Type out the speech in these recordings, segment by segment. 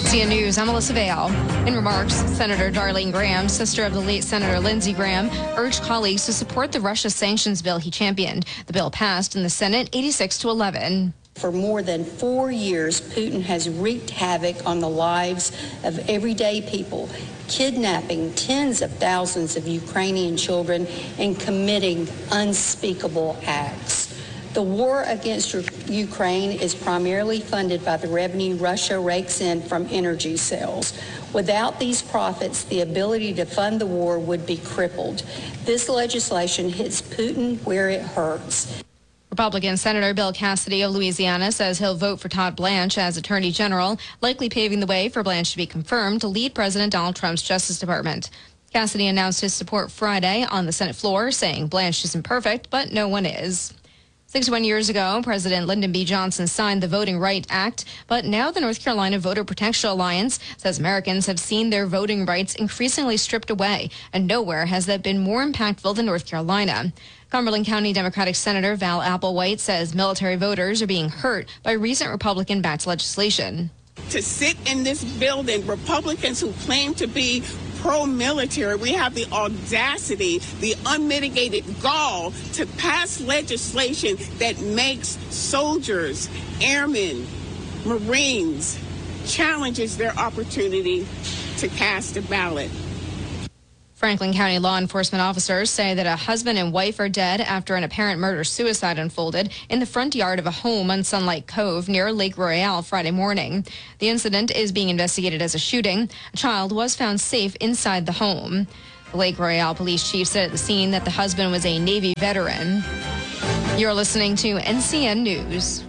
NCN News, I'm Melissa Vale. In remarks, Senator Darlene Graham, sister of the late Senator Lindsey Graham, urged colleagues to support the Russia sanctions bill he championed. The bill passed in the Senate 86-11. For more than 4 years, Putin has wreaked havoc on the lives of everyday people, kidnapping tens of thousands of Ukrainian children and committing unspeakable acts. The war against Ukraine is primarily funded by the revenue Russia rakes in from energy sales. Without these profits, the ability to fund the war would be crippled. This legislation hits Putin where it hurts. Republican Senator Bill Cassidy of Louisiana says he'll vote for Todd Blanche as Attorney General, likely paving the way for Blanche to be confirmed to lead President Donald Trump's Justice Department. Cassidy announced his support Friday on the Senate floor, saying Blanche isn't perfect, but no one is. 61 years ago, President Lyndon B. Johnson signed the Voting Rights Act, but now the North Carolina Voter Protection Alliance says Americans have seen their voting rights increasingly stripped away, and nowhere has that been more impactful than North Carolina. Cumberland County Democratic Senator Val Applewhite says military voters are being hurt by recent Republican-backed legislation. To sit in this building, Republicans who claim to be pro-military, we have the audacity, the unmitigated gall to pass legislation that makes soldiers, airmen, Marines, challenges their opportunity to cast a ballot. Franklin County law enforcement officers say that a husband and wife are dead after an apparent murder-suicide unfolded in the front yard of a home on Sunlight Cove near Lake Royale Friday morning. The incident is being investigated as a shooting. A child was found safe inside the home. The Lake Royale police chief said at the scene that the husband was a Navy veteran. You're listening to NCN News.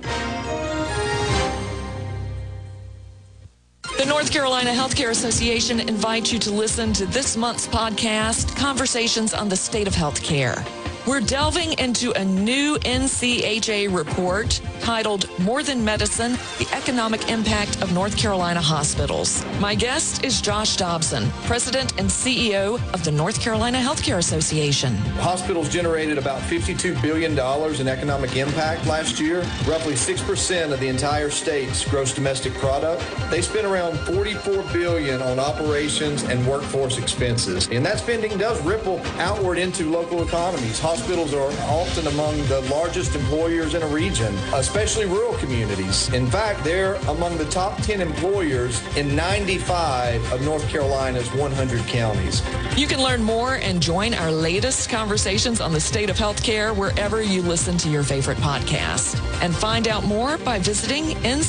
The North Carolina Healthcare Association invites you to listen to this month's podcast, Conversations on the State of Healthcare. We're delving into a new NCHA report titled More Than Medicine, the Economic Impact of North Carolina Hospitals. My guest is Josh Dobson, President and CEO of the North Carolina Healthcare Association. Hospitals generated about $52 billion in economic impact last year, roughly 6% of the entire state's gross domestic product. They spent around $44 billion on operations and workforce expenses, and that spending does ripple outward into local economies. Hospitals are often among the largest employers in a region, especially rural communities. In fact, they're among the top 10 employers in 95 of North Carolina's 100 counties. You can learn more and join our latest conversations on the state of healthcare wherever you listen to your favorite podcast. And find out more by visiting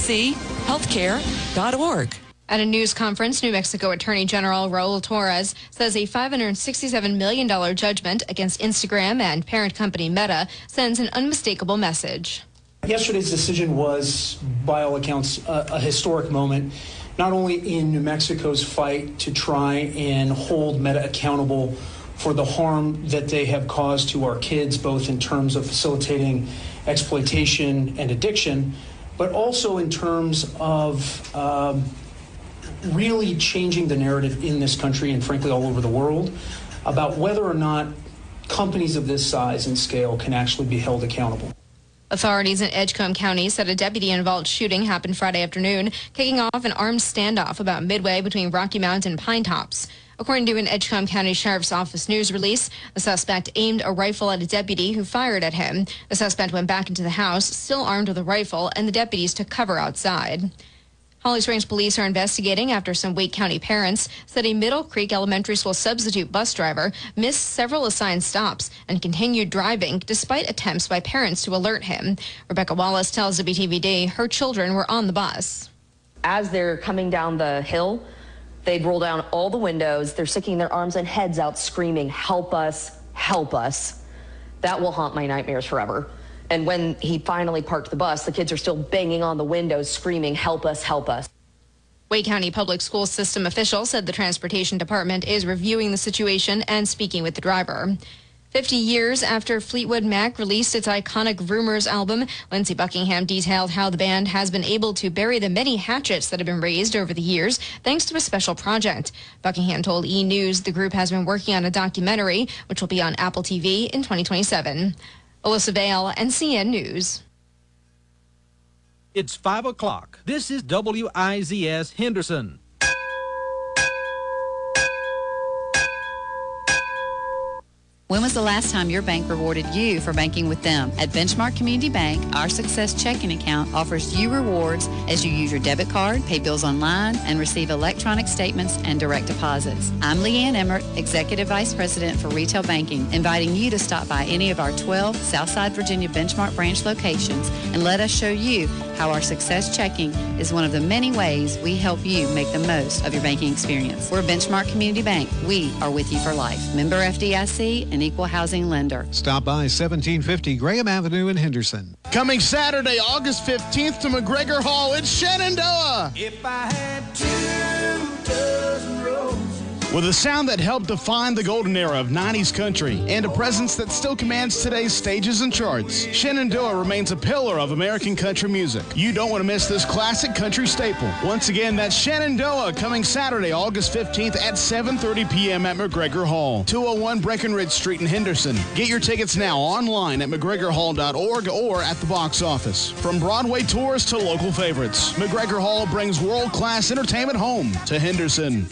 nchealthcare.org. At a news conference, New Mexico Attorney General Raul Torres says a $567 million judgment against Instagram and parent company Meta sends an unmistakable message. Yesterday's decision was, by all accounts, a historic moment, not only in New Mexico's fight to try and hold Meta accountable for the harm that they have caused to our kids, both in terms of facilitating exploitation and addiction, but also in terms of really changing the narrative in this country and frankly all over the world about whether or not companies of this size and scale can actually be held accountable. Authorities in Edgecombe County said a deputy-involved shooting happened Friday afternoon, kicking off an armed standoff about midway between Rocky Mount and Pine Tops. According to an Edgecombe County Sheriff's Office news release, the suspect aimed a rifle at a deputy who fired at him. The suspect went back into the house, still armed with a rifle, and the deputies took cover outside. Holly Springs police are investigating after some Wake County parents said a Middle Creek Elementary School substitute bus driver missed several assigned stops and continued driving despite attempts by parents to alert him. Rebecca Wallace tells WTVD her children were on the bus. As they're coming down the hill, they'd roll down all the windows. They're sticking their arms and heads out screaming, "Help us, help us." That will haunt my nightmares forever. And when he finally parked the bus, the kids are still banging on the windows, screaming, "Help us, help us." Wake County Public School System officials said the Transportation Department is reviewing the situation and speaking with the driver. 50 years after Fleetwood Mac released its iconic Rumors album, Lindsey Buckingham detailed how the band has been able to bury the many hatchets that have been raised over the years thanks to a special project. Buckingham told E! News the group has been working on a documentary, which will be on Apple TV in 2027. Alyssa Vale, NCN News. It's 5 o'clock. This is WIZS Henderson. When was the last time your bank rewarded you for banking with them? At Benchmark Community Bank, our Success Checking account offers you rewards as you use your debit card, pay bills online, and receive electronic statements and direct deposits. I'm Leanne Emmert, Executive Vice President for Retail Banking, inviting you to stop by any of our 12 Southside Virginia Benchmark branch locations and let us show you how our Success Checking is one of the many ways we help you make the most of your banking experience. We're Benchmark Community Bank. We are with you for life. Member FDIC and equal housing lender. Stop by 1750 Graham Avenue in Henderson. Coming Saturday, August 15th to McGregor Hall, it's Shenandoah. If I had 2 dozen roses. With a sound that helped define the golden era of 90s country and a presence that still commands today's stages and charts, Shenandoah remains a pillar of American country music. You don't want to miss this classic country staple. Once again, that's Shenandoah coming Saturday, August 15th at 7:30 p.m. at McGregor Hall, 201 Breckenridge Street in Henderson. Get your tickets now online at McGregorHall.org or at the box office. From Broadway tours to local favorites, McGregor Hall brings world-class entertainment home to Henderson.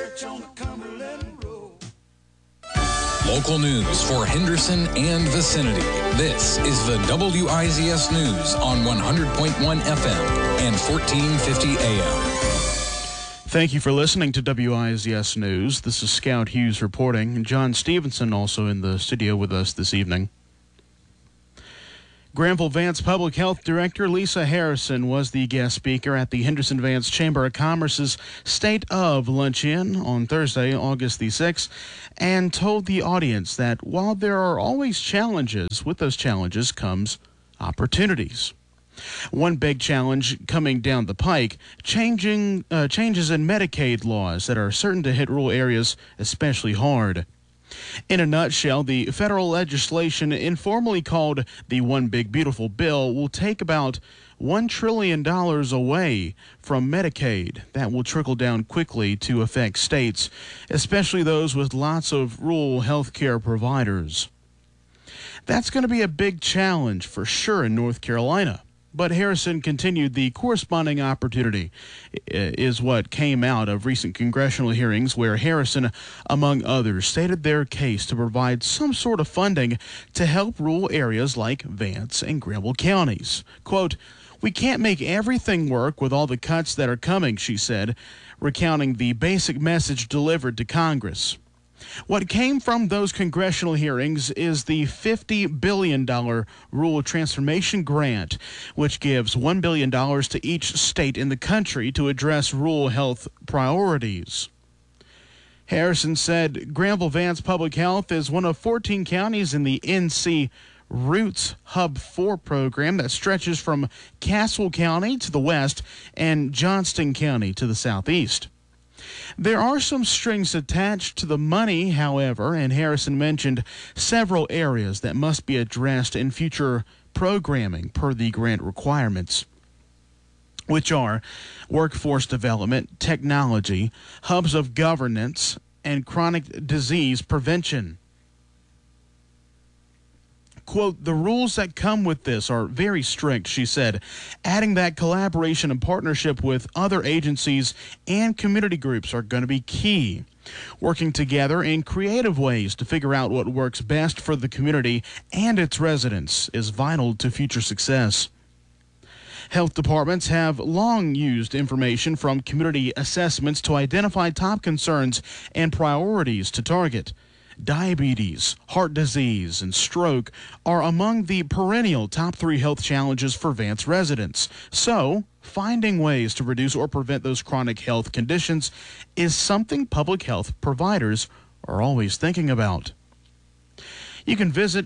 Local news for Henderson and vicinity. This is the WIZS News on 100.1 FM and 1450 AM. Thank you for listening to WIZS News. This is Scout Hughes reporting. John Stevenson also in the studio with us this evening. Granville-Vance Public Health Director Lisa Harrison was the guest speaker at the Henderson-Vance Chamber of Commerce's State of Luncheon on Thursday, August the 6th, and told the audience that while there are always challenges, with those challenges comes opportunities. One big challenge coming down the pike, changes in Medicaid laws that are certain to hit rural areas especially hard. In a nutshell, the federal legislation, informally called the One Big Beautiful Bill, will take about $1 trillion away from Medicaid. That will trickle down quickly to affect states, especially those with lots of rural health care providers. That's going to be a big challenge for sure in North Carolina. But Harrison continued the corresponding opportunity is what came out of recent congressional hearings where Harrison, among others, stated their case to provide some sort of funding to help rural areas like Vance and Granville counties. Quote, "We can't make everything work with all the cuts that are coming," she said, recounting the basic message delivered to Congress. What came from those congressional hearings is the $50 billion Rural Transformation Grant, which gives $1 billion to each state in the country to address rural health priorities. Harrison said Granville-Vance Public Health is one of 14 counties in the NC Roots Hub 4 program that stretches from Caswell County to the west and Johnston County to the southeast. There are some strings attached to the money, however, and Harrison mentioned several areas that must be addressed in future programming per the grant requirements, which are workforce development, technology, hubs of governance, and chronic disease prevention. Quote, "The rules that come with this are very strict," she said, adding that collaboration and partnership with other agencies and community groups are going to be key. Working together in creative ways to figure out what works best for the community and its residents is vital to future success. Health departments have long used information from community assessments to identify top concerns and priorities to target. Diabetes, heart disease, and stroke are among the perennial top 3 health challenges for Vance residents. So, finding ways to reduce or prevent those chronic health conditions is something public health providers are always thinking about. You can visit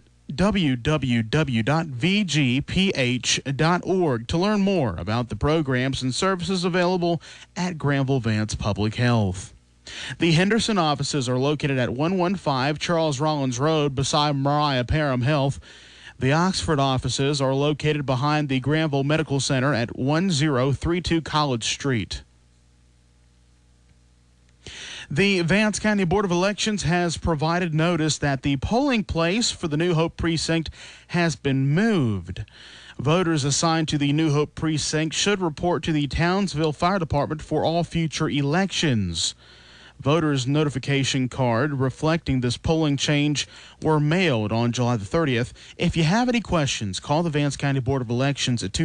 www.vgph.org to learn more about the programs and services available at Granville-Vance Public Health. The Henderson offices are located at 115 Charles Rollins Road beside Mariah Parham Health. The Oxford offices are located behind the Granville Medical Center at 1032 College Street. The Vance County Board of Elections has provided notice that the polling place for the New Hope precinct has been moved. Voters assigned to the New Hope precinct should report to the Townsville Fire Department for all future elections. voters' notification card reflecting this polling change were mailed on July the 30th. If you have any questions, call the Vance County Board of Elections at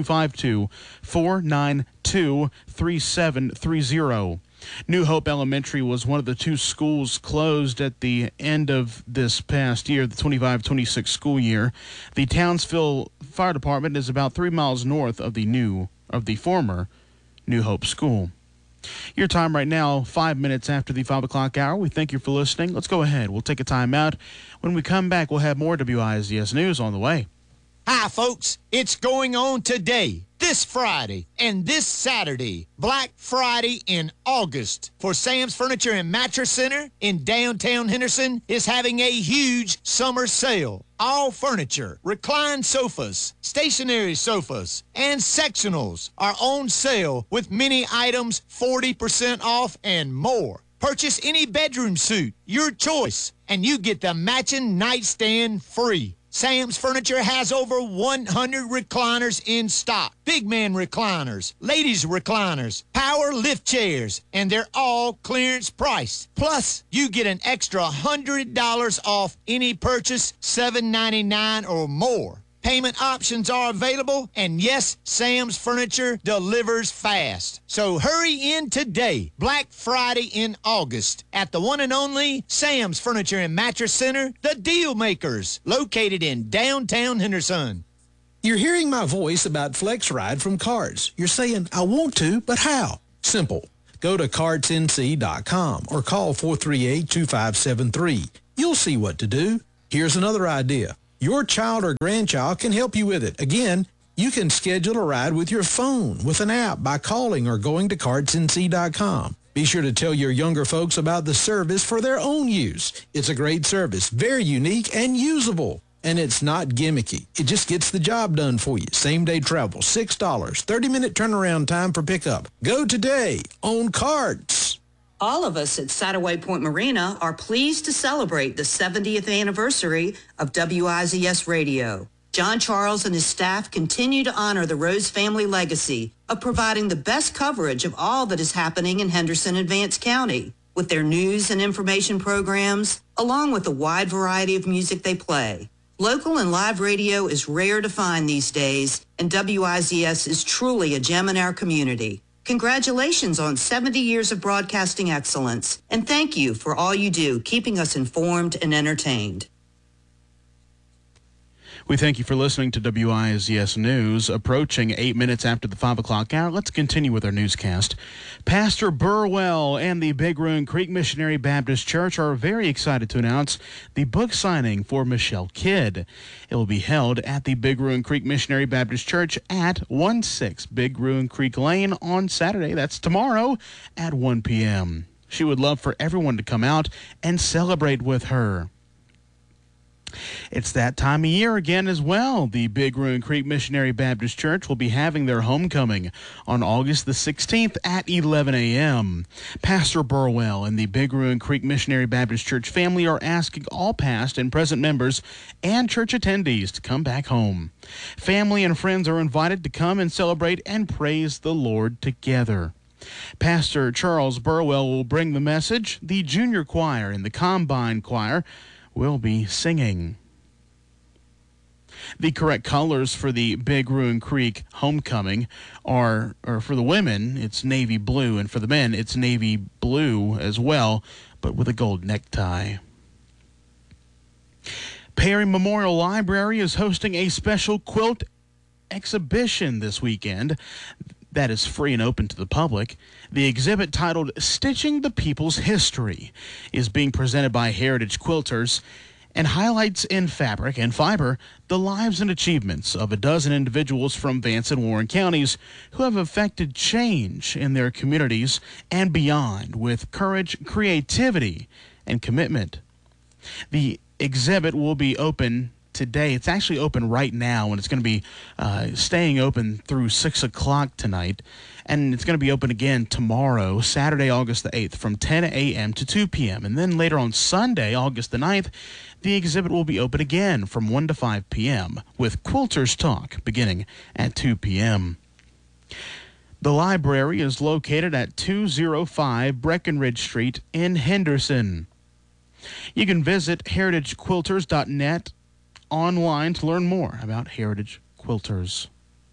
252-492-3730. New Hope Elementary was one of the two schools closed at the end of this past year, the 25-26 school year. The Townsville Fire Department is about 3 miles north of the former New Hope School. Your time right now, 5 minutes after the 5 o'clock hour. We thank you for listening. Let's go ahead. We'll take a time out. When we come back, we'll have more WIZS News on the way. Hi, folks. It's going on today, this Friday, and this Saturday. Black Friday in August for Sam's Furniture and Mattress Center in downtown Henderson is having a huge summer sale. All furniture, reclined sofas, stationary sofas, and sectionals are on sale with many items 40% off and more. Purchase any bedroom suit, your choice, and you get the matching nightstand free. Sam's Furniture has over 100 recliners in stock. Big man recliners, ladies recliners, power lift chairs, and they're all clearance priced. Plus, you get an extra $100 off any purchase, $7.99 or more. Payment options are available, and yes, Sam's Furniture delivers fast. So hurry in today, Black Friday in August, at the one and only Sam's Furniture and Mattress Center, the Deal Makers, located in downtown Henderson. You're hearing my voice about FlexRide from Cards. You're saying, I want to, but how? Simple. Go to cardsnc.com or call 438-2573. You'll see what to do. Here's another idea. Your child or grandchild can help you with it. Again, you can schedule a ride with your phone with an app by calling or going to cardsnc.com. Be sure to tell your younger folks about the service for their own use. It's a great service, very unique and usable. And it's not gimmicky. It just gets the job done for you. Same-day travel, $6, 30-minute turnaround time for pickup. Go today on Cards. All of us at Sattaway Point Marina are pleased to celebrate the 70th anniversary of WIZS Radio. John Charles and his staff continue to honor the Rose family legacy of providing the best coverage of all that is happening in Henderson and Vance County with their news and information programs, along with the wide variety of music they play. Local and live radio is rare to find these days, and WIZS is truly a gem in our community. Congratulations on 70 years of broadcasting excellence, and thank you for all you do, keeping us informed and entertained. We thank you for listening to WIZS News. Approaching 8 minutes after the 5 o'clock hour, let's continue with our newscast. Pastor Burwell and the Big Rune Creek Missionary Baptist Church are very excited to announce the book signing for Michelle Kidd. It will be held at the Big Rune Creek Missionary Baptist Church at 16 Big Rune Creek Lane on Saturday. That's tomorrow at 1 p.m. She would love for everyone to come out and celebrate with her. It's that time of year again as well. The Big Rune Creek Missionary Baptist Church will be having their homecoming on August the 16th at 11 a.m. Pastor Burwell and the Big Rune Creek Missionary Baptist Church family are asking all past and present members and church attendees to come back home. Family and friends are invited to come and celebrate and praise the Lord together. Pastor Charles Burwell will bring the message. The junior choir and the combine choir will be singing. The correct colors for the Big Rune Creek homecoming are, or for the women, it's navy blue, and for the men, it's navy blue as well, but with a gold necktie. Perry Memorial Library is hosting a special quilt exhibition this weekend that is free and open to the public. The exhibit, titled Stitching the People's History, is being presented by Heritage Quilters and highlights in fabric and fiber the lives and achievements of a dozen individuals from Vance and Warren counties who have affected change in their communities and beyond with courage, creativity, and commitment. The exhibit will be open today. It's actually open right now, and it's going to be staying open through 6 o'clock tonight. And it's going to be open again tomorrow, Saturday, August the 8th, from 10 a.m. to 2 p.m. And then later on Sunday, August the 9th, the exhibit will be open again from 1 to 5 p.m. with Quilters Talk beginning at 2 p.m. The library is located at 205 Breckenridge Street in Henderson. You can visit heritagequilters.net online to learn more about Heritage Quilters.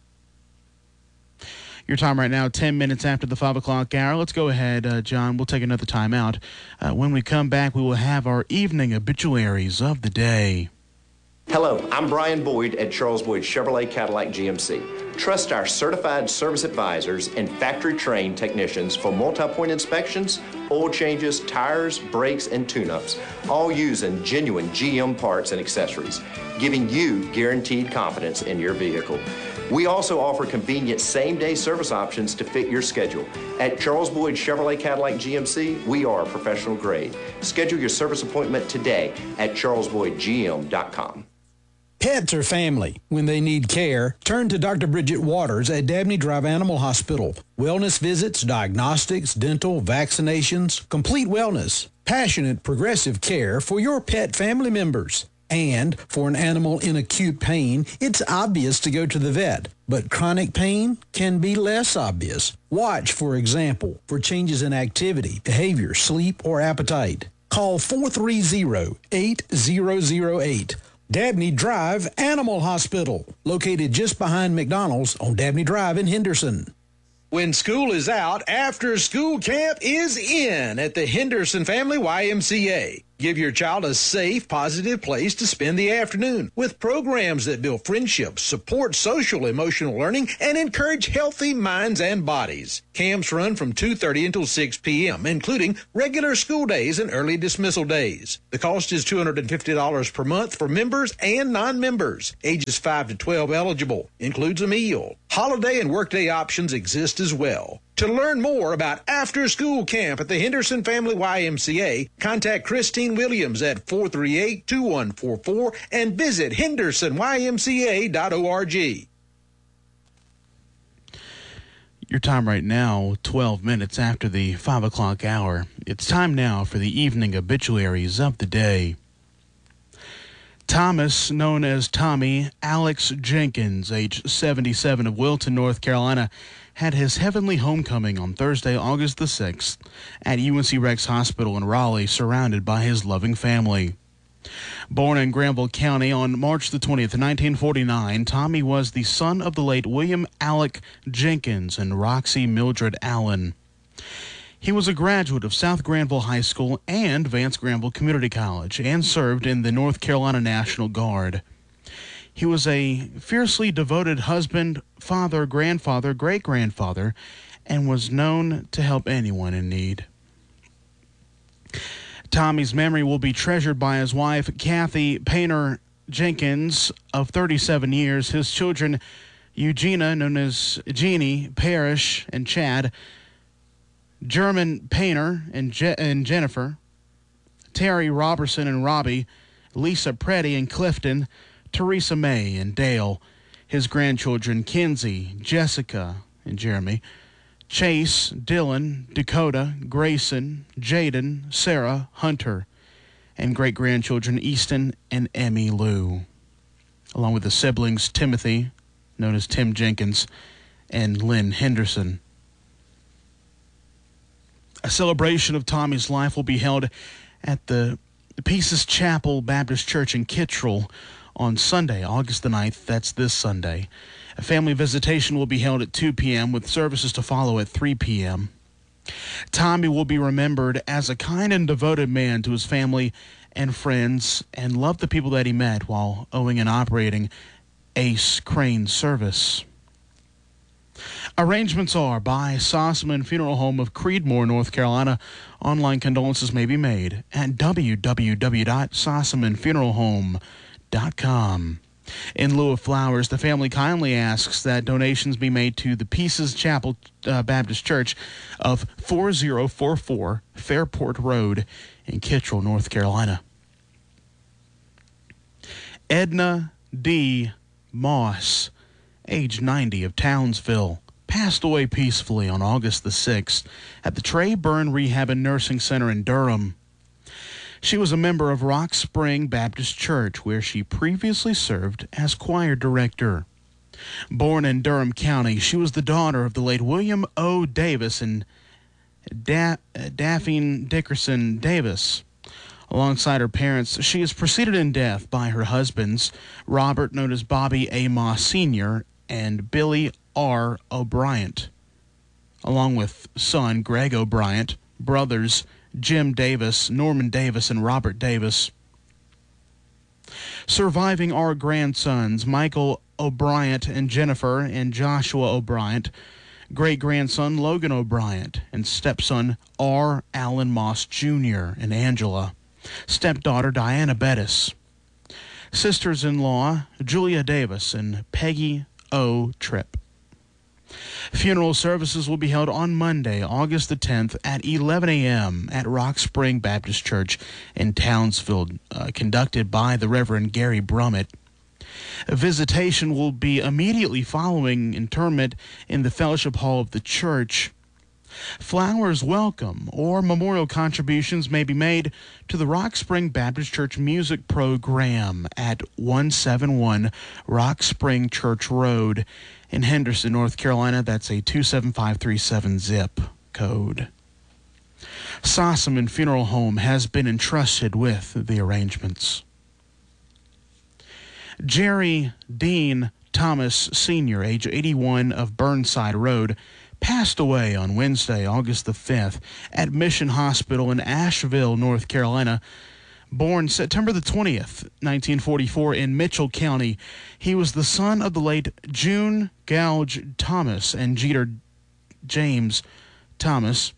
Your time right now, 10 minutes after the 5 o'clock hour. Let's go ahead, John. We'll take another time out. When we come back, we will have our evening obituaries of the day. Hello, I'm Brian Boyd at Charles Boyd Chevrolet Cadillac GMC. Trust our certified service advisors and factory-trained technicians for multi-point inspections, oil changes, tires, brakes, and tune-ups, all using genuine GM parts and accessories, giving you guaranteed confidence in your vehicle. We also offer convenient same-day service options to fit your schedule. At Charles Boyd Chevrolet Cadillac GMC, we are professional grade. Schedule your service appointment today at charlesboydgm.com. Pets are family. When they need care, turn to Dr. Bridget Waters at Dabney Drive Animal Hospital. Wellness visits, diagnostics, dental, vaccinations, complete wellness. Passionate, progressive care for your pet family members. And for an animal in acute pain, it's obvious to go to the vet. But chronic pain can be less obvious. Watch, for example, for changes in activity, behavior, sleep, or appetite. Call 430-8008. Dabney Drive Animal Hospital, located just behind McDonald's on Dabney Drive in Henderson. When school is out, after school camp is in at the Henderson Family YMCA. Give your child a safe, positive place to spend the afternoon with programs that build friendships, support social, emotional learning, and encourage healthy minds and bodies. Camps run from 2:30 until 6 p.m., including regular school days and early dismissal days. The cost is $250 per month for members and non-members. Ages 5 to 12 eligible. Includes a meal. Holiday and workday options exist as well. To learn more about after-school camp at the Henderson Family YMCA, contact Christine Williams at 438-2144 and visit hendersonymca.org. Your time right now, 12 minutes after the 5 o'clock hour. It's time now for the evening obituaries of the day. Thomas, known as Tommy Alex Jenkins, age 77, of Wilton, North Carolina, had his heavenly homecoming on Thursday, August the 6th, at UNC Rex Hospital in Raleigh, surrounded by his loving family. Born in Granville County on March the 20th, 1949, Tommy was the son of the late William Alec Jenkins and Roxy Mildred Allen. He was a graduate of South Granville High School and Vance Granville Community College and served in the North Carolina National Guard. He was a fiercely devoted husband, father, grandfather, great-grandfather, and was known to help anyone in need. Tommy's memory will be treasured by his wife, Kathy Painter Jenkins, of 37 years, his children, Eugenia, known as Jeannie, Parrish, and Chad, German Painter and Jennifer, Terry Robertson and Robbie, Lisa Preddy and Clifton, Teresa May and Dale, his grandchildren Kinsey, Jessica and Jeremy, Chase, Dylan, Dakota, Grayson, Jaden, Sarah, Hunter, and great-grandchildren Easton and Emmy Lou, along with the siblings Timothy, known as Tim Jenkins, and Lynn Henderson. A celebration of Tommy's life will be held at the Pieces Chapel Baptist Church in Kittrell on Sunday, August the 9th. That's this Sunday. A family visitation will be held at 2 p.m. with services to follow at 3 p.m. Tommy will be remembered as a kind and devoted man to his family and friends and loved the people that he met while owning and operating Ace Crane Service. Arrangements are by Sossaman Funeral Home of Creedmoor, North Carolina. Online condolences may be made at www.sossamanfuneralhome.com. In lieu of flowers, the family kindly asks that donations be made to the Pieces Chapel Baptist Church of 4044 Fairport Road in Kittrell, North Carolina. Edna D. Moss, age 90, of Townsville, passed away peacefully on August the 6th at the Trey Burn Rehab and Nursing Center in Durham. She was a member of Rock Spring Baptist Church, where she previously served as choir director. Born in Durham County, she was the daughter of the late William O. Davis and Daphne Dickerson Davis. Alongside her parents, she is preceded in death by her husbands, Robert, known as Bobby A. Moss Sr., and Billy R. O'Brien, along with son Greg O'Brien, brothers Jim Davis, Norman Davis, and Robert Davis. Surviving are grandsons Michael O'Brien and Jennifer and Joshua O'Brien, great-grandson Logan O'Brien, and stepson R. Allen Moss Jr. and Angela, stepdaughter Diana Bettis, sisters-in-law Julia Davis and Peggy O. Tripp. Funeral services will be held on Monday, August the 10th at 11 a.m. at Rock Spring Baptist Church in Townsville, conducted by the Reverend Gary Brummett. A visitation will be immediately following interment in the Fellowship Hall of the church. Flowers welcome or memorial contributions may be made to the Rock Spring Baptist Church music program at 171 Rock Spring Church Road in Henderson, North Carolina. That's a 27537 zip code. Sossaman Funeral Home has been entrusted with the arrangements. Jerry Dean Thomas Sr., age 81, of Burnside Road, passed away on Wednesday, August the 5th, at Mission Hospital in Asheville, North Carolina. Born September the 20th, 1944, in Mitchell County, he was the son of the late June Gouge Thomas and Jeter James Thomas.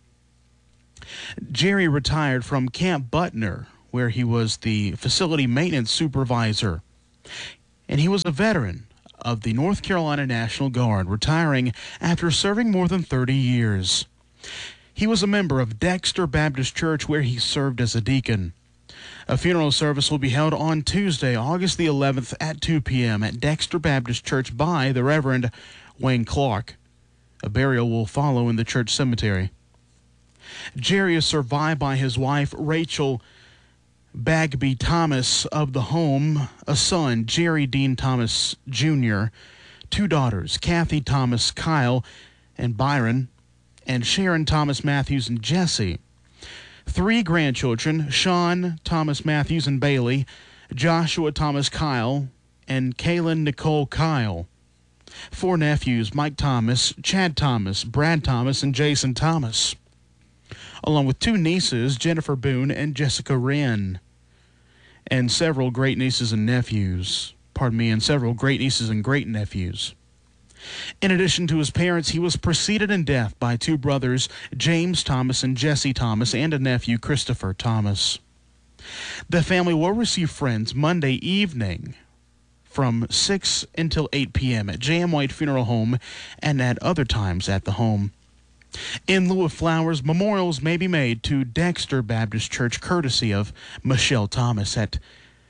Jerry retired from Camp Butner, where he was the facility maintenance supervisor, and he was a veteran of the North Carolina National Guard, retiring after serving more than 30 years. He was a member of Dexter Baptist Church, where he served as a deacon. A funeral service will be held on Tuesday, August the 11th at 2 p.m. at Dexter Baptist Church by the Reverend Wayne Clark. A burial will follow in the church cemetery. Jerry is survived by his wife, Rachel Bagby Thomas of the home, a son, Jerry Dean Thomas Jr., two daughters, Kathy Thomas Kyle and Byron, and Sharon Thomas Matthews and Jesse. Three grandchildren, Sean Thomas Matthews and Bailey, Joshua Thomas Kyle, and Kaylin Nicole Kyle. Four nephews, Mike Thomas, Chad Thomas, Brad Thomas, and Jason Thomas, along with two nieces, Jennifer Boone and Jessica Wren, and several great-nieces and nephews. And several great-nieces and great-nephews. In addition to his parents, he was preceded in death by two brothers, James Thomas and Jesse Thomas, and a nephew, Christopher Thomas. The family will receive friends Monday evening from 6 until 8 p.m. at J.M. White Funeral Home and at other times at the home. In lieu of flowers, memorials may be made to Dexter Baptist Church courtesy of Michelle Thomas at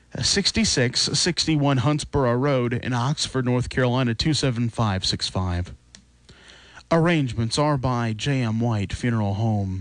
6661 Huntsboro Road in Oxford, North Carolina, 27565. Arrangements are by J.M. White Funeral Home.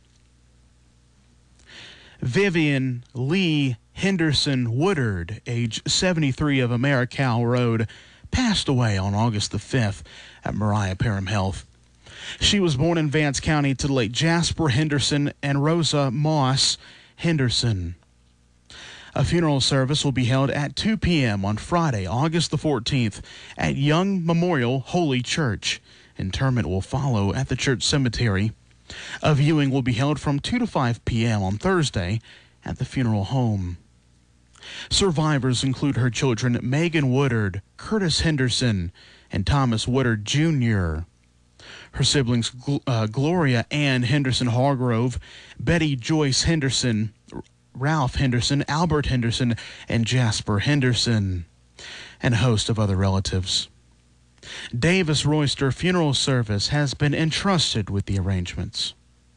Vivian Lee Henderson Woodard, age 73, of Americal Road, passed away on August the 5th at Mariah Parham Health. She was born in Vance County to the late Jasper Henderson and Rosa Moss Henderson. A funeral service will be held at 2 p.m. on Friday, August the 14th at Young Memorial Holy Church. Interment will follow at the church cemetery. A viewing will be held from 2 to 5 p.m. on Thursday at the funeral home. Survivors include her children Megan Woodard, Curtis Henderson, and Thomas Woodard Jr., her siblings Gloria Ann Henderson Hargrove, Betty Joyce Henderson, Ralph Henderson, Albert Henderson, and Jasper Henderson, and a host of other relatives. Davis Royster Funeral Service has been entrusted with the arrangements.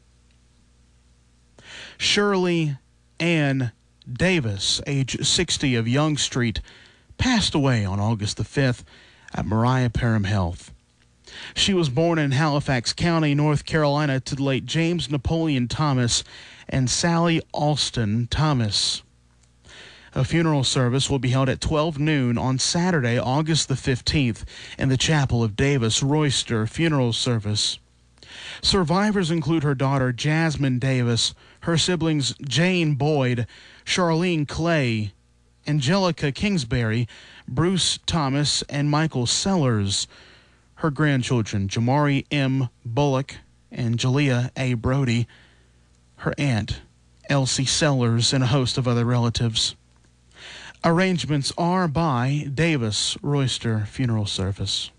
Shirley Ann Davis, age 60, of Young Street, passed away on August the 5th at Mariah Parham Health. She was born in Halifax County, North Carolina, to the late James Napoleon Thomas and Sally Alston Thomas. A funeral service will be held at 12 noon on Saturday, August the 15th, in the chapel of Davis Royster Funeral Service. Survivors include her daughter, Jasmine Davis, her siblings, Jane Boyd, Charlene Clay, Angelica Kingsbury, Bruce Thomas, and Michael Sellers. Her grandchildren, Jamari M. Bullock and Jalea A. Brody, her aunt, Elsie Sellers, and a host of other relatives. Arrangements are by Davis Royster Funeral Service.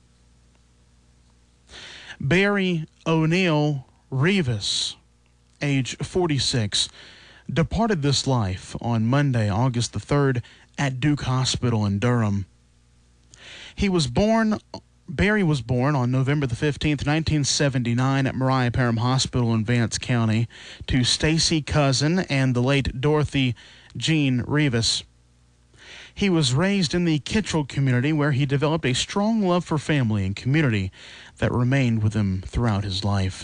Barry O'Neill Rivas, age 46, departed this life on Monday, August the 3rd, at Duke Hospital in Durham. Barry was born on November the 15th, 1979 at Mariah Parham Hospital in Vance County to Stacy Cousin and the late Dorothy Jean Rivas. He was raised in the Kittrell community where he developed a strong love for family and community that remained with him throughout his life.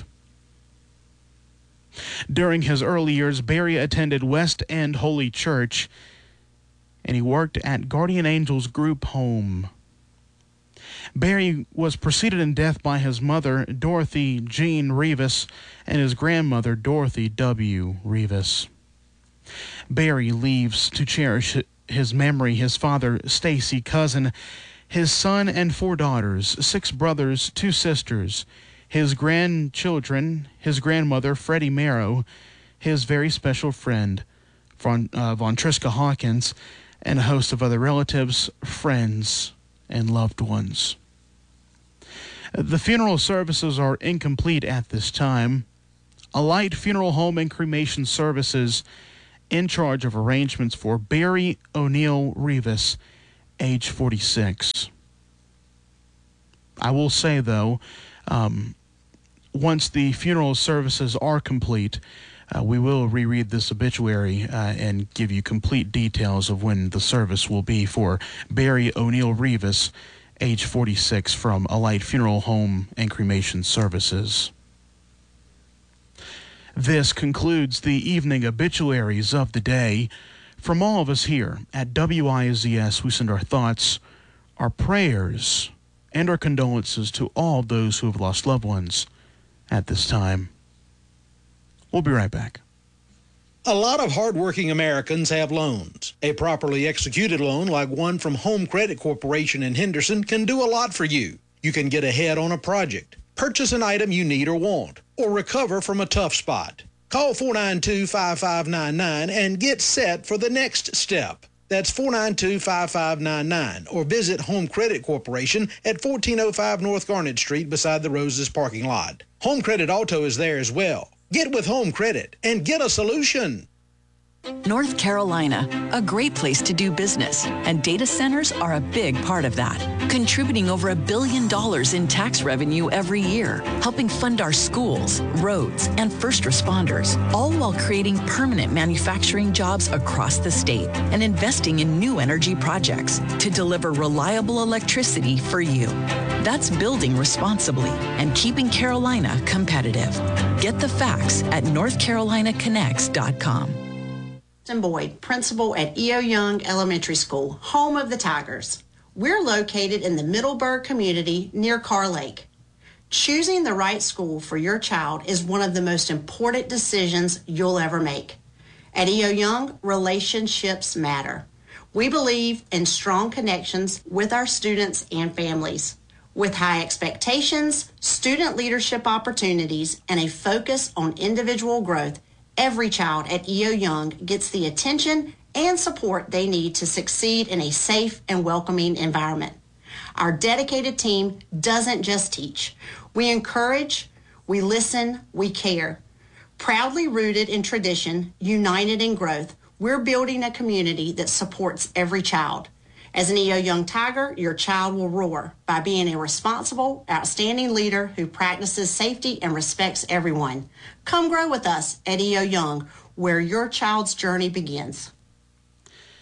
During his early years, Barry attended West End Holy Church, and he worked at Guardian Angels Group Home. Barry was preceded in death by his mother, Dorothy Jean Rivas, and his grandmother, Dorothy W. Rivas. Barry leaves to cherish his memory his father, Stacy Cousin, his son and 4 daughters, 6 brothers, 2 sisters, his grandchildren, his grandmother, Freddie Marrow, his very special friend, Von Triska Hawkins, and a host of other relatives, friends, and loved ones. The funeral services are incomplete at this time. Alight Funeral Home and Cremation Services in charge of arrangements for Barry O'Neill Rivas, age 46. I will say, though, once the funeral services are complete, we will reread this obituary and give you complete details of when the service will be for Barry O'Neill Rivas, age 46, from Alight Funeral Home and Cremation Services. This concludes the evening obituaries of the day. From all of us here at WIZS, we send our thoughts, our prayers, and our condolences to all those who have lost loved ones at this time. We'll be right back. A lot of hardworking Americans have loans. A properly executed loan like one from Home Credit Corporation in Henderson can do a lot for you. You can get ahead on a project, purchase an item you need or want, or recover from a tough spot. Call 492-5599 and get set for the next step. That's 492-5599, or visit Home Credit Corporation at 1405 North Garnet Street beside the Roses parking lot. Home Credit Auto is there as well. Get with Home Credit and get a solution. North Carolina, a great place to do business, and data centers are a big part of that, contributing over $1 billion in tax revenue every year, helping fund our schools, roads, and first responders, all while creating permanent manufacturing jobs across the state and investing in new energy projects to deliver reliable electricity for you. That's building responsibly and keeping Carolina competitive. Get the facts at NorthCarolinaConnects.com. Boyd, principal at E.O. Young Elementary School, home of the Tigers. We're located in the Middleburg community near Carr Lake. Choosing the right school for your child is one of the most important decisions you'll ever make. At E.O. Young, relationships matter. We believe in strong connections with our students and families. With high expectations, student leadership opportunities, and a focus on individual growth, every child at E.O. Young gets the attention and support they need to succeed in a safe and welcoming environment. Our dedicated team doesn't just teach. We encourage, we listen, we care. Proudly rooted in tradition, united in growth, we're building a community that supports every child. As an E.O. Young Tiger, your child will roar by being a responsible, outstanding leader who practices safety and respects everyone. Come grow with us at E.O. Young, where your child's journey begins.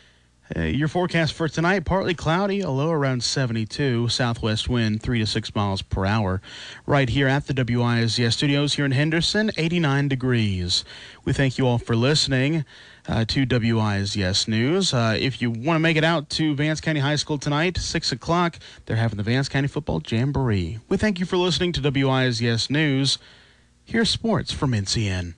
Your forecast for tonight, partly cloudy, a low around 72, southwest wind 3 to 6 miles per hour. Right here at the WISDS studios here in Henderson, 89 degrees. We thank you all for listening to WISDS News. If you want to make it out to Vance County High School tonight, 6 o'clock, they're having the Vance County Football Jamboree. We thank you for listening to WISDS News. Here's sports from NCN.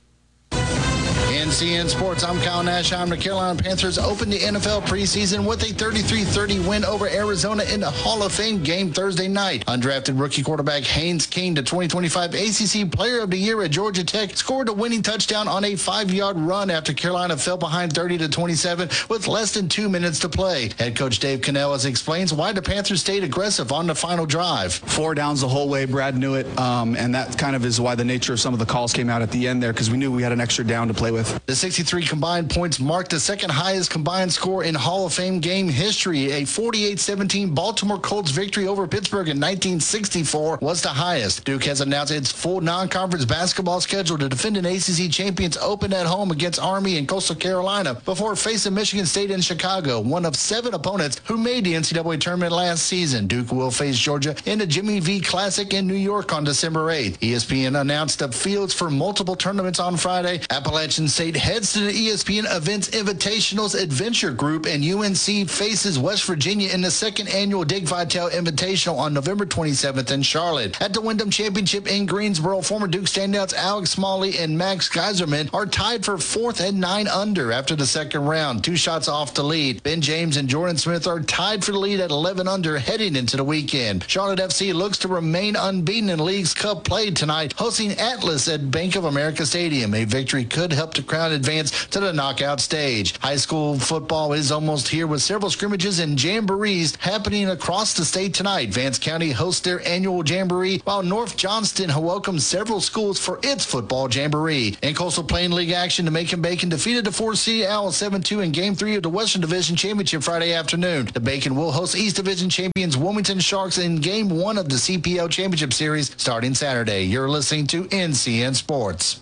NCN Sports, I'm Kyle Nashheim. The Carolina Panthers opened the NFL preseason with a 33-30 win over Arizona in the Hall of Fame game Thursday night. Undrafted rookie quarterback Haynes King, the 2025 ACC Player of the Year at Georgia Tech, scored a winning touchdown on a 5-yard run after Carolina fell behind 30-27 with less than 2 minutes to play. Head coach Dave Canellis explains why the Panthers stayed aggressive on the final drive. 4 downs the whole way. Brad knew it, and that kind of is why the nature of some of the calls came out at the end there, because we knew we had an extra down to play with. The 63 combined points marked the second highest combined score in Hall of Fame game history. A 48-17 Baltimore Colts victory over Pittsburgh in 1964 was the highest. Duke has announced its full non-conference basketball schedule to defend an ACC Champions Open at home against Army in Coastal Carolina before facing Michigan State in Chicago, one of 7 opponents who made the NCAA tournament last season. Duke will face Georgia in the Jimmy V Classic in New York on December 8th. ESPN announced the fields for multiple tournaments on Friday. Appalachian State heads to the ESPN Events Invitationals Adventure Group, and UNC faces West Virginia in the second annual Dick Vitale Invitational on November 27th in Charlotte. At the Wyndham Championship in Greensboro, former Duke standouts Alex Smalley and Max Geiserman are tied for 4th at 9 under after the second round, 2 shots off the lead. Ben James and Jordan Smith are tied for the lead at 11 under heading into the weekend. Charlotte FC looks to remain unbeaten in League's Cup play tonight, hosting Atlas at Bank of America Stadium. A victory could help the Crown advance to the knockout stage. High school football is almost here with several scrimmages and jamborees happening across the state tonight. Vance County hosts their annual jamboree, while North Johnston welcomes several schools for its football jamboree. In Coastal Plain League action, the Macon-Bacon defeated the 4C Owls 7-2 in Game 3 of the Western Division Championship Friday afternoon. The Bacon will host East Division champions Wilmington Sharks in Game 1 of the CPL Championship Series starting Saturday. You're listening to NCN Sports.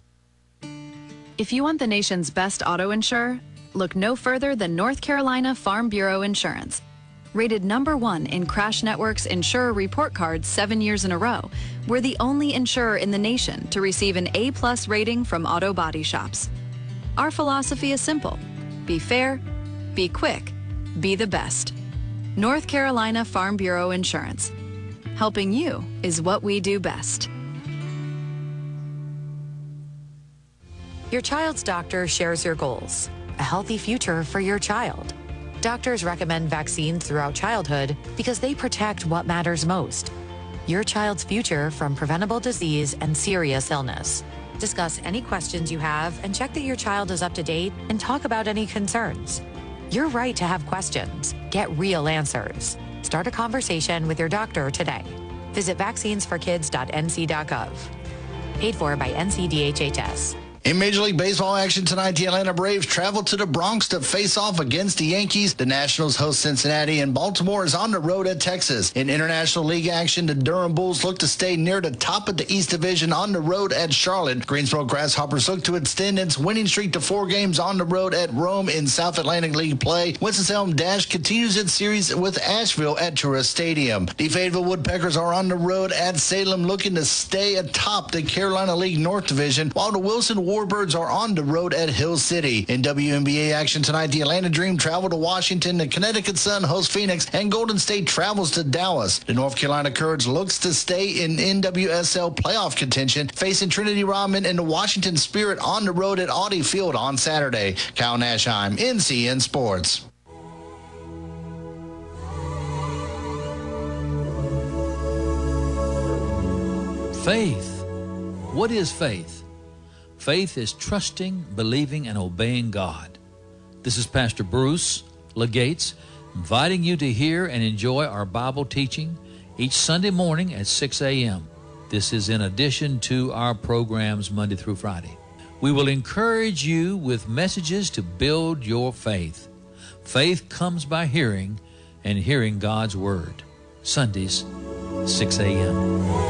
If you want the nation's best auto insurer, look no further than North Carolina Farm Bureau Insurance. Rated #1 in Crash Network's Insurer Report Card 7 years in a row, we're the only insurer in the nation to receive an A+ rating from auto body shops. Our philosophy is simple: be fair, be quick, be the best. North Carolina Farm Bureau Insurance. Helping you is what we do best. Your child's doctor shares your goals, a healthy future for your child. Doctors recommend vaccines throughout childhood because they protect what matters most: your child's future from preventable disease and serious illness. Discuss any questions you have and check that your child is up to date and talk about any concerns. You're right to have questions. Get real answers. Start a conversation with your doctor today. Visit vaccinesforkids.nc.gov. Paid for by NCDHHS. In Major League Baseball action tonight, the Atlanta Braves travel to the Bronx to face off against the Yankees. The Nationals host Cincinnati, and Baltimore is on the road at Texas. In International League action, the Durham Bulls look to stay near the top of the East Division on the road at Charlotte. Greensboro Grasshoppers look to extend its winning streak to 4 games on the road at Rome in South Atlantic League play. Winston-Salem Dash continues its series with Asheville at Truist Stadium. The Fayetteville Woodpeckers are on the road at Salem looking to stay atop the Carolina League North Division, while the Wilson Warbirds are on the road at Hill City. In WNBA action tonight, the Atlanta Dream travel to Washington, the Connecticut Sun hosts Phoenix, and Golden State travels to Dallas. The North Carolina Courage looks to stay in NWSL playoff contention, facing Trinity Rodman and the Washington Spirit on the road at Audi Field on Saturday. Kyle Nashheim, NCN Sports. Faith. What is faith? Faith is trusting, believing, and obeying God. This is Pastor Bruce Legates inviting you to hear and enjoy our Bible teaching each Sunday morning at 6 a.m. This is in addition to our programs Monday through Friday. We will encourage you with messages to build your faith. Faith comes by hearing, and hearing God's Word. Sundays, 6 a.m.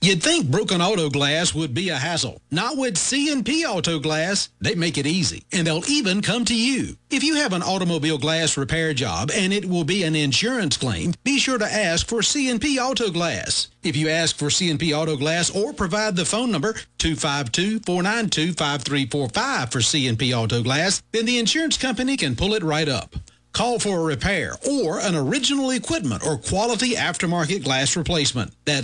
You'd think broken auto glass would be a hassle. Not with C&P Auto Glass. They make it easy, and they'll even come to you. If you have an automobile glass repair job and it will be an insurance claim, be sure to ask for C&P Auto Glass. If you ask for C&P Auto Glass or provide the phone number 252-492-5345 for C&P Auto Glass, then the insurance company can pull it right up. Call for a repair or an original equipment or quality aftermarket glass replacement. That's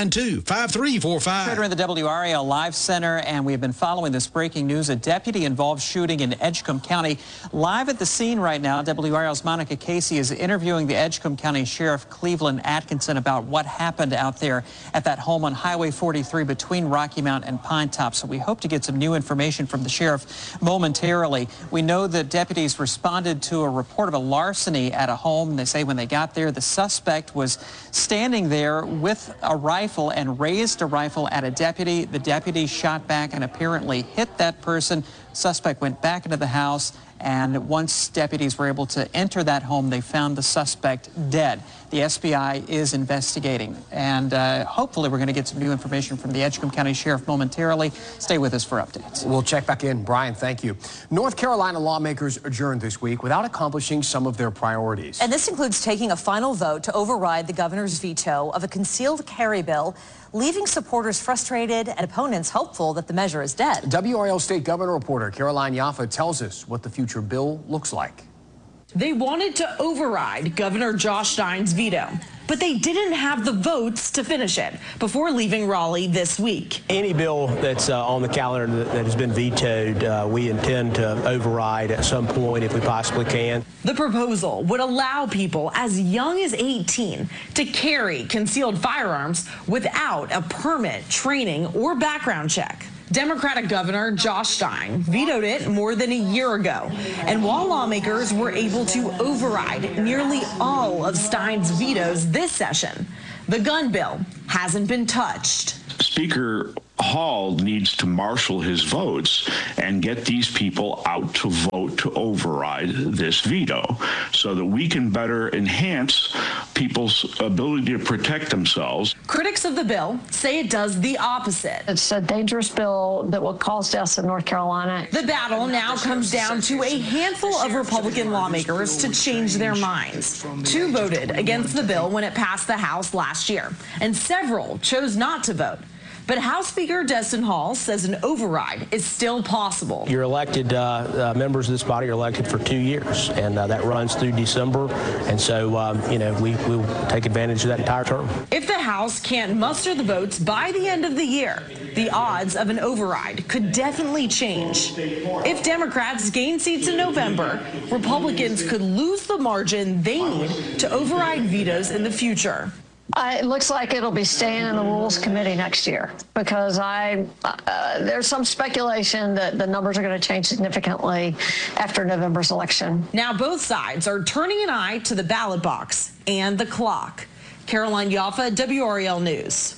492-5345. We're in the WRAL Live Center, and we have been following this breaking news. A deputy-involved shooting in Edgecombe County. Live at the scene right now, WRAL's Monica Casey is interviewing the Edgecombe County Sheriff Cleveland Atkinson about what happened out there at that home on Highway 43 between Rocky Mount and Pine Top. So we hope to get some new information from the sheriff momentarily. We know that deputies responded to a report of a larceny at a home. They say when they got there, the suspect was standing there with a rifle and raised a rifle at a deputy. The deputy shot back and apparently hit that person. Suspect went back into the house, and once deputies were able to enter that home, they found the suspect dead. The SBI is investigating, and hopefully we're going to get some new information from the Edgecombe County Sheriff momentarily. Stay with us for updates. We'll check back in. Brian, thank you. North Carolina lawmakers adjourned this week without accomplishing some of their priorities. And this includes taking a final vote to override the governor's veto of a concealed carry bill, leaving supporters frustrated and opponents hopeful that the measure is dead. WRAL State Governor reporter Caroline Yaffa tells us what the future bill looks like. They wanted to override Governor Josh Stein's veto, but they didn't have the votes to finish it before leaving Raleigh this week. Any bill that's on the calendar that has been vetoed, we intend to override at some point if we possibly can. The proposal would allow people as young as 18 to carry concealed firearms without a permit, training, or background check. Democratic Governor Josh Stein vetoed it more than a year ago. And while lawmakers were able to override nearly all of Stein's vetoes this session, the gun bill hasn't been touched. Speaker Hall needs to marshal his votes and get these people out to vote to override this veto so that we can better enhance people's ability to protect themselves. Critics of the bill say it does the opposite. It's a dangerous bill that will cause deaths in North Carolina. The battle now comes down to a handful of Republican lawmakers to change their minds. Two voted against the bill when it passed the House last year, and several chose not to vote. But House Speaker Destin Hall says an override is still possible. You're elected, members of this body are elected for 2 years, and that runs through December. And so, we will take advantage of that entire term. If the House can't muster the votes by the end of the year, the odds of an override could definitely change. If Democrats gain seats in November, Republicans could lose the margin they need to override vetoes in the future. It looks like it'll be staying in the Rules Committee next year because there's some speculation that the numbers are going to change significantly after November's election. Now both sides are turning an eye to the ballot box and the clock. Caroline Yaffa, WRAL News.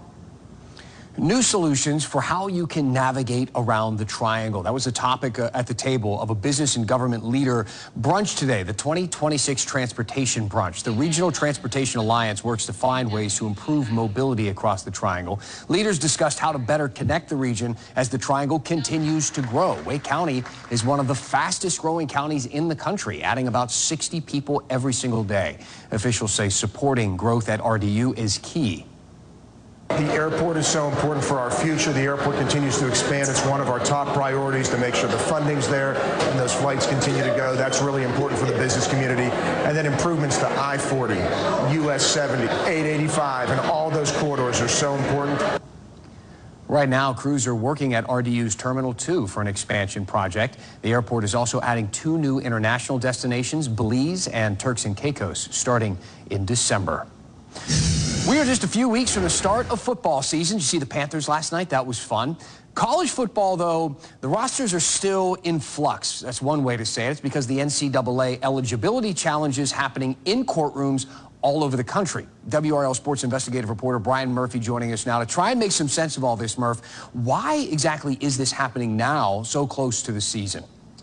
New solutions for how you can navigate around the triangle. That was a topic at the table of a business and government leader brunch today, the 2026 Transportation Brunch. The Regional Transportation Alliance works to find ways to improve mobility across the triangle. Leaders discussed how to better connect the region as the triangle continues to grow. Wake County is one of the fastest growing counties in the country, adding about 60 people every single day. Officials say supporting growth at RDU is key. The airport is so important for our future. The airport continues to expand. It's one of our top priorities to make sure the funding's there and those flights continue to go. That's really important for the business community. And then improvements to I-40, US 70, 885, and all those corridors are so important. Right now, crews are working at RDU's Terminal 2 for an expansion project. The airport is also adding 2 new international destinations, Belize and Turks and Caicos, starting in December. We are just a few weeks from the start of football season. Did you see the Panthers last night? That was fun. College football, though, the rosters are still in flux. That's one way to say it. It's because the NCAA eligibility challenges happening in courtrooms all over the country. WRAL Sports investigative reporter Brian Murphy joining us now to try and make some sense of all this, Murph. Why exactly is this happening now, so close to the season?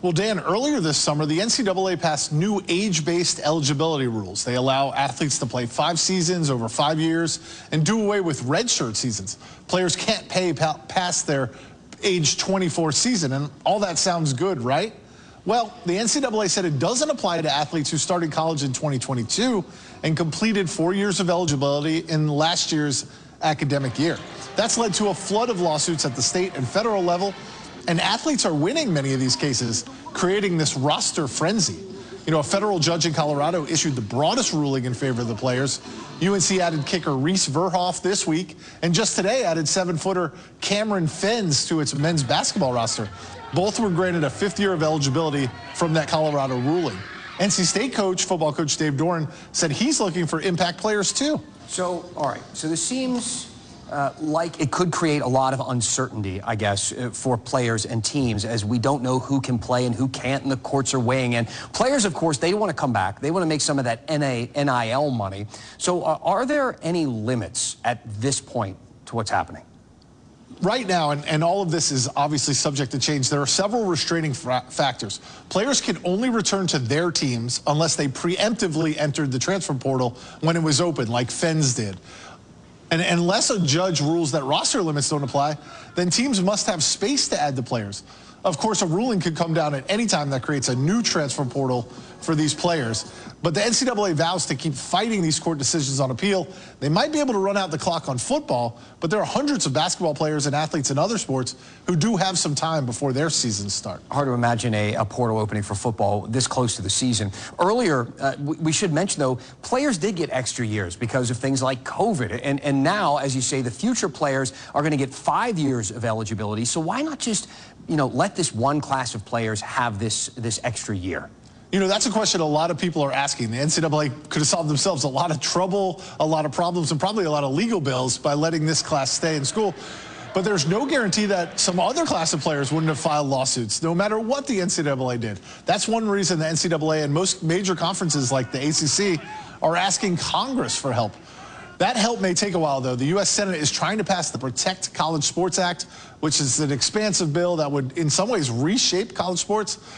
Well, Dan, earlier this summer, the NCAA passed new age-based eligibility rules. They allow athletes to play 5 seasons over 5 years and do away with redshirt seasons. Players can't pay past their age 24 season, and all that sounds good, right? Well, the NCAA said it doesn't apply to athletes who started college in 2022 and completed 4 years of eligibility in last year's academic year. That's led to a flood of lawsuits at the state and federal level, and athletes are winning many of these cases, creating this roster frenzy. You know, a federal judge in Colorado issued the broadest ruling in favor of the players. UNC added kicker Reese Verhoff this week, and just today added 7-footer Cameron Fens to its men's basketball roster. Both were granted a 5th year of eligibility from that Colorado ruling. NC State football coach Dave Doran, said he's looking for impact players too. So, all right, so this seems like it could create a lot of uncertainty, I guess, for players and teams, as we don't know who can play and who can't, and the courts are weighing in. Players, of course, they want to come back. They want to make some of that NIL money. So are there any limits at this point to what's happening? Right now, and all of this is obviously subject to change, there are several restraining factors. Players can only return to their teams unless they preemptively entered the transfer portal when it was open, like Fens did. And unless a judge rules that roster limits don't apply, then teams must have space to add the players. Of course, a ruling could come down at any time that creates a new transfer portal for these players. But the NCAA vows to keep fighting these court decisions on appeal. They might be able to run out the clock on football, but there are hundreds of basketball players and athletes in other sports who do have some time before their seasons start. Hard to imagine a portal opening for football this close to the season. Earlier, we should mention, though, players did get extra years because of things like COVID. And now, as you say, the future players are going to get 5 years of eligibility. So why not just, you know, let this one class of players have this extra year? You know, that's a question a lot of people are asking. The NCAA could have solved themselves a lot of trouble, a lot of problems, and probably a lot of legal bills by letting this class stay in school. But there's no guarantee that some other class of players wouldn't have filed lawsuits, no matter what the NCAA did. That's one reason the NCAA and most major conferences like the ACC are asking Congress for help. That help may take a while, though. The U.S. Senate is trying to pass the Protect College Sports Act, which is an expansive bill that would, in some ways, reshape college sports.